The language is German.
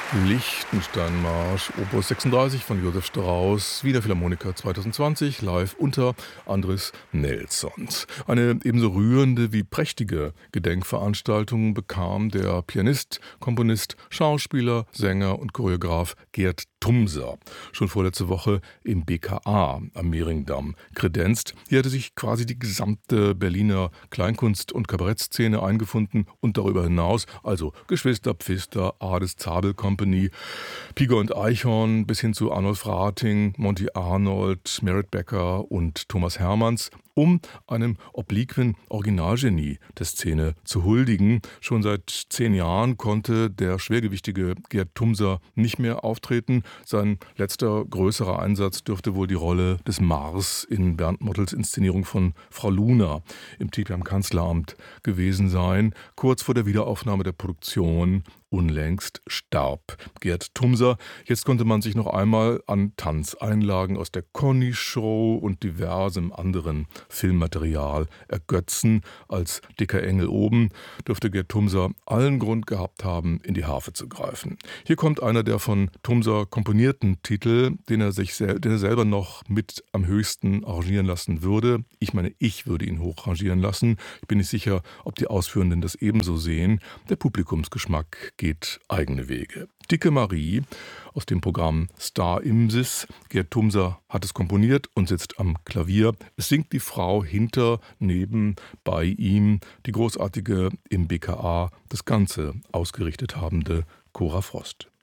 Liechtensteinmarsch, Opus 36 von Josef Strauss, Wiener Philharmoniker 2020, live unter Andres Nelsons. Eine ebenso rührende wie prächtige Gedenkveranstaltung bekam der Pianist, Komponist, Schauspieler, Sänger und Choreograf Gerd Thumser schon vorletzte Woche im BKA am Mehringdamm kredenzt. Hier hatte sich quasi die gesamte Berliner Kleinkunst- und Kabarettszene eingefunden und darüber hinaus, also Geschwister Pfister, Ades Zabel Company, Piger und Eichhorn bis hin zu Arnulf Rating, Monty Arnold, Merit Becker und Thomas Hermanns, um einem obliquen Originalgenie der Szene zu huldigen. Schon seit 10 Jahren konnte der schwergewichtige Gerd Thumser nicht mehr auftreten. Sein letzter größerer Einsatz dürfte wohl die Rolle des Mars in Bernd Mottels Inszenierung von Frau Luna im Tipi am Kanzleramt gewesen sein. Kurz vor der Wiederaufnahme der Produktion unlängst starb Gerd Thumser. Jetzt konnte man sich noch einmal an Tanzeinlagen aus der Conny-Show und diversem anderen Filmmaterial ergötzen. Als dicker Engel oben dürfte Gerd Thumser allen Grund gehabt haben, in die Harfe zu greifen. Hier kommt einer der von Thumser komponierten Titel, den er selber noch mit am höchsten arrangieren lassen würde. Ich würde ihn hoch arrangieren lassen. Ich bin nicht sicher, ob die Ausführenden das ebenso sehen. Der Publikumsgeschmack geht eigene Wege. Dicke Marie aus dem Programm Star Imsis. Gerd Thumser hat es komponiert und sitzt am Klavier. Es singt die Frau hinter, neben, bei ihm, die großartige im BKA das Ganze ausgerichtet habende Cora Frost.